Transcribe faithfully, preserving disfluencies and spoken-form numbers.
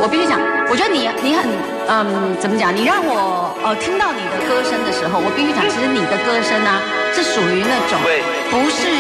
我必须讲，我觉得你你很嗯，怎么讲？你让我呃听到你的歌声的时候，我必须讲，其实你的歌声啊是属于那种不是